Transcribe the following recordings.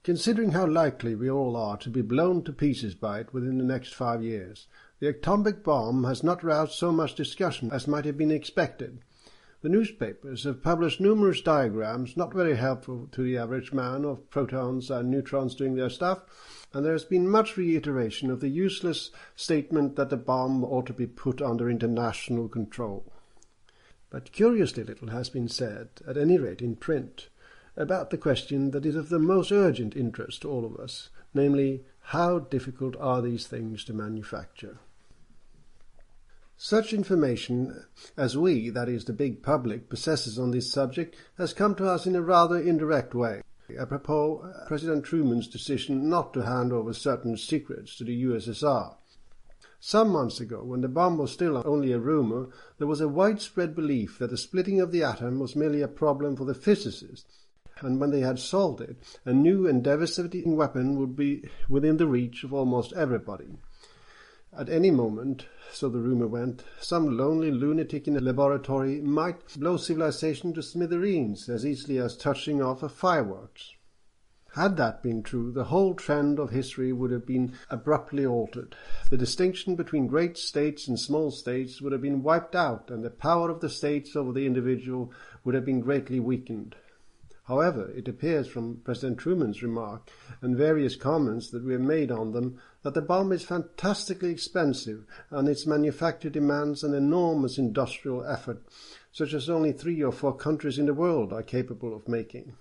Considering how likely we all are to be blown to pieces by it within the next 5 years, the atomic bomb has not roused so much discussion as might have been expected. The newspapers have published numerous diagrams, not very helpful to the average man, of protons and neutrons doing their stuff, and there has been much reiteration of the useless statement that the bomb ought to be put under international control. But curiously little has been said, at any rate in print, about the question that is of the most urgent interest to all of us, namely, how difficult are these things to manufacture? Such information as we, that is the big public, possesses on this subject has come to us in a rather indirect way, apropos President Truman's decision not to hand over certain secrets to the USSR. Some months ago, when the bomb was still only a rumor, there was a widespread belief that the splitting of the atom was merely a problem for the physicists, and when they had solved it, a new and devastating weapon would be within the reach of almost everybody. At any moment, so the rumor went, some lonely lunatic in a laboratory might blow civilization to smithereens as easily as touching off a fireworks. Had that been true, the whole trend of history would have been abruptly altered. The distinction between great states and small states would have been wiped out, and the power of the states over the individual would have been greatly weakened. However, it appears from President Truman's remark and various comments that we have made on them that the bomb is fantastically expensive and its manufacture demands an enormous industrial effort, such as only 3 or 4 countries in the world are capable of making.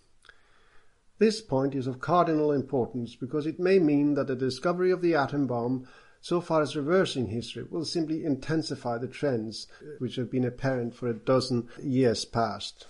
This point is of cardinal importance because it may mean that the discovery of the atom bomb, so far as reversing history, will simply intensify the trends which have been apparent for a dozen years past.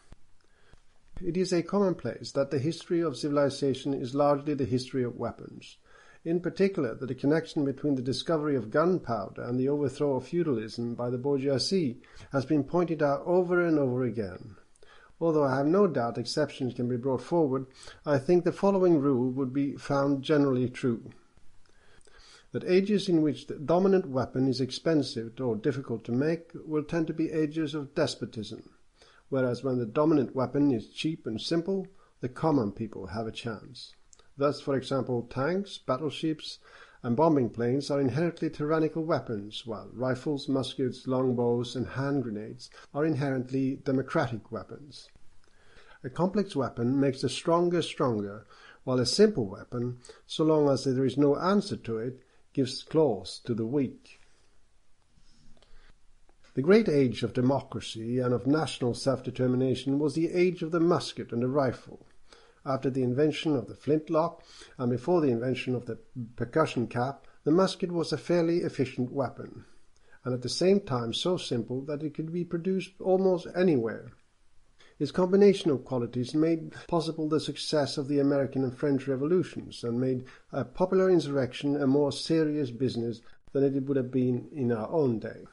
It is a commonplace that the history of civilization is largely the history of weapons. In particular, that the connection between the discovery of gunpowder and the overthrow of feudalism by the bourgeoisie has been pointed out over and over again. Although I have no doubt exceptions can be brought forward, I think the following rule would be found generally true. That ages in which the dominant weapon is expensive or difficult to make will tend to be ages of despotism, whereas when the dominant weapon is cheap and simple, the common people have a chance. Thus, for example, tanks, battleships, and bombing planes are inherently tyrannical weapons, while rifles, muskets, longbows, and hand grenades are inherently democratic weapons. A complex weapon makes the stronger, while a simple weapon, so long as there is no answer to it, gives claws to the weak. The great age of democracy and of national self-determination was the age of the musket and the rifle. After the invention of the flintlock, and before the invention of the percussion cap, the musket was a fairly efficient weapon, and at the same time so simple that it could be produced almost anywhere. Its combination of qualities made possible the success of the American and French revolutions, and made a popular insurrection a more serious business than it would have been in our own day.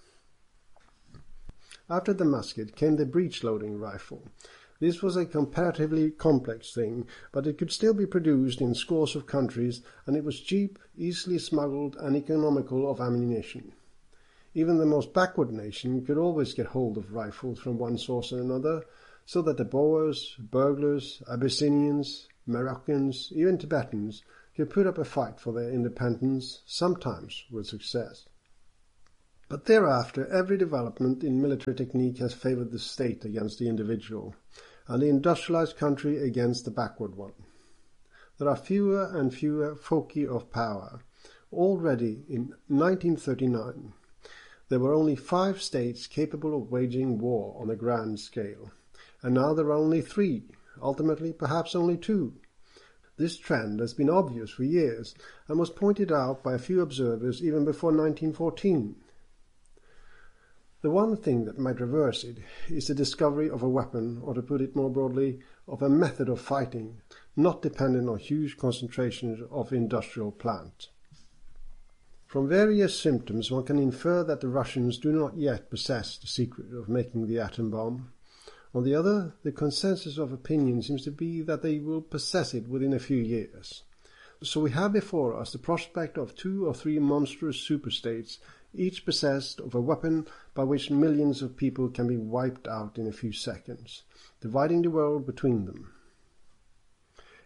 After the musket came the breech-loading rifle. This was a comparatively complex thing, but it could still be produced in scores of countries, and it was cheap, easily smuggled, and economical of ammunition. Even the most backward nation could always get hold of rifles from one source or another, so that the Boers, burglars, Abyssinians, Moroccans, even Tibetans could put up a fight for their independence, sometimes with success. But thereafter, every development in military technique has favored the state against the individual, and the industrialized country against the backward one. There are fewer and fewer foci of power. Already in 1939, there were only 5 states capable of waging war on a grand scale, and now there are only 3, ultimately perhaps only 2. This trend has been obvious for years, and was pointed out by a few observers even before 1914. The one thing that might reverse it is the discovery of a weapon, or to put it more broadly, of a method of fighting, not dependent on huge concentrations of industrial plant. From various symptoms one can infer that the Russians do not yet possess the secret of making the atom bomb. On the other, the consensus of opinion seems to be that they will possess it within a few years. So we have before us the prospect of 2 or 3 monstrous superstates, each possessed of a weapon by which millions of people can be wiped out in a few seconds, dividing the world between them.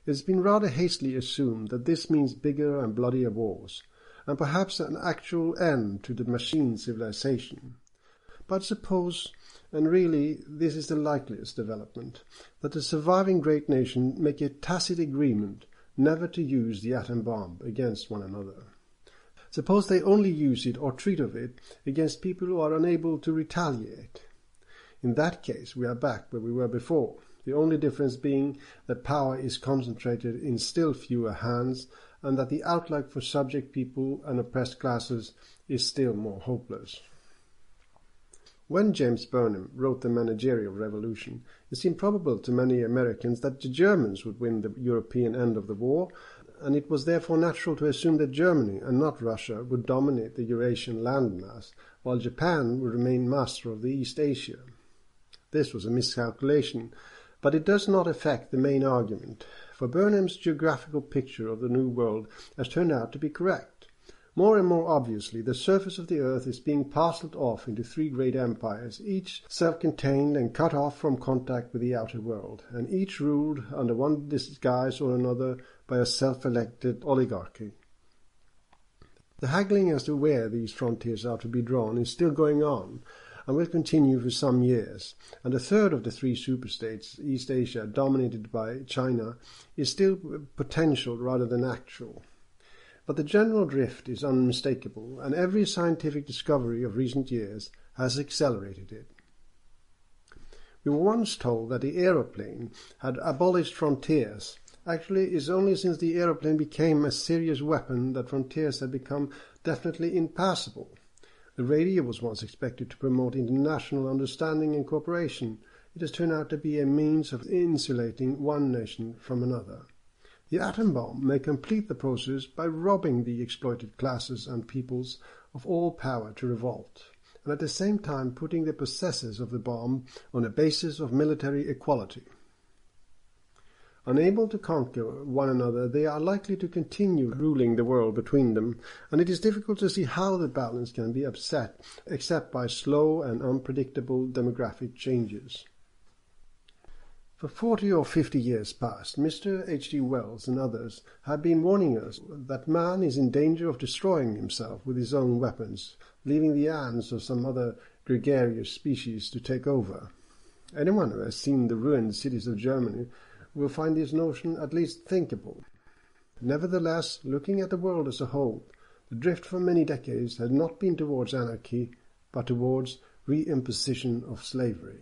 It has been rather hastily assumed that this means bigger and bloodier wars, and perhaps an actual end to the machine civilization. But suppose, and really this is the likeliest development, that the surviving great nation make a tacit agreement never to use the atom bomb against one another. Suppose they only use it or treat of it against people who are unable to retaliate. In that case, we are back where we were before, the only difference being that power is concentrated in still fewer hands and that the outlook for subject people and oppressed classes is still more hopeless. When James Burnham wrote The Managerial Revolution, it seemed probable to many Americans that the Germans would win the European end of the war, and it was therefore natural to assume that Germany, and not Russia, would dominate the Eurasian landmass, while Japan would remain master of the East Asia. This was a miscalculation, but it does not affect the main argument, for Burnham's geographical picture of the New World has turned out to be correct. More and more obviously, the surface of the earth is being parcelled off into three great empires, each self-contained and cut off from contact with the outer world, and each ruled under one disguise or another by a self-elected oligarchy. The haggling as to where these frontiers are to be drawn is still going on, and will continue for some years, and a third of the three superstates, East Asia, dominated by China, is still potential rather than actual. But the general drift is unmistakable, and every scientific discovery of recent years has accelerated it. We were once told that the aeroplane had abolished frontiers. Actually, it is only since the aeroplane became a serious weapon that frontiers have become definitely impassable. The radio was once expected to promote international understanding and cooperation. It has turned out to be a means of insulating one nation from another. The atom bomb may complete the process by robbing the exploited classes and peoples of all power to revolt, and at the same time putting the possessors of the bomb on a basis of military equality. Unable to conquer one another, they are likely to continue ruling the world between them, and it is difficult to see how the balance can be upset except by slow and unpredictable demographic changes. For 40 or 50 years past, Mr. H.G. Wells and others have been warning us that man is in danger of destroying himself with his own weapons, leaving the ants of some other gregarious species to take over. Anyone who has seen the ruined cities of Germany will find this notion at least thinkable. Nevertheless, looking at the world as a whole, the drift for many decades has not been towards anarchy, but towards reimposition of slavery.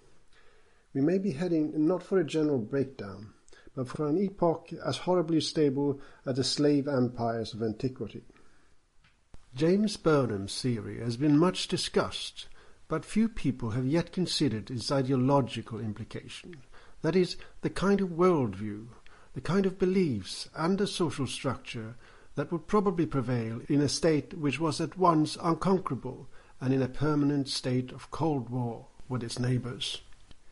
We may be heading not for a general breakdown, but for an epoch as horribly stable as the slave empires of antiquity. James Burnham's theory has been much discussed, but few people have yet considered its ideological implication, that is, the kind of worldview, the kind of beliefs and the social structure that would probably prevail in a state which was at once unconquerable and in a permanent state of Cold War with its neighbors.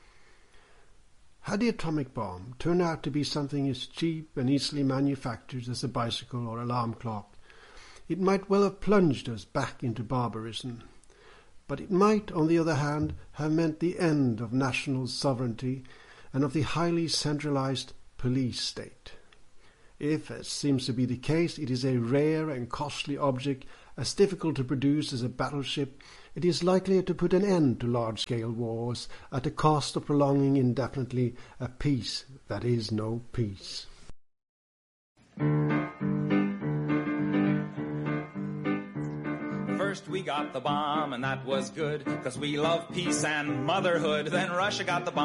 Had the atomic bomb turned out to be something as cheap and easily manufactured as a bicycle or alarm clock, it might well have plunged us back into barbarism. But it might, on the other hand, have meant the end of national sovereignty and of the highly centralized police state. If, as seems to be the case, it is a rare and costly object, as difficult to produce as a battleship, it is likely to put an end to large-scale wars at the cost of prolonging indefinitely a peace that is no peace. First we got the bomb, and that was good, 'cause we love peace and motherhood. Then Russia got the bomb.